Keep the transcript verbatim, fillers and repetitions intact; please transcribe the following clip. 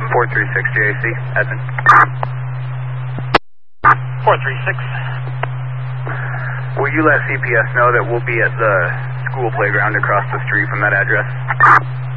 four three six J A C, admin. four three six. Will you let C P S know that we'll be at the school playground across the street from that address?